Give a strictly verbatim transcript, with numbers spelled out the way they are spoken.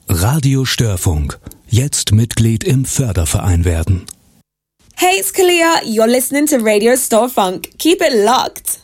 Radio Störfunk. Jetzt Mitglied im Förderverein werden. Hey, it's Kalia. You're listening to Radio Störfunk. Keep it locked.